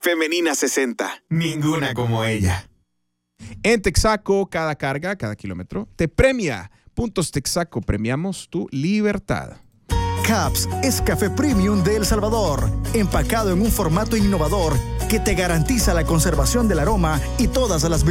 Femenina 60. Ninguna como ella. En Texaco, cada carga, cada kilómetro, te premia. Puntos Texaco, premiamos tu libertad. Caps es café premium de El Salvador, empacado en un formato innovador que te garantiza la conservación del aroma y todas las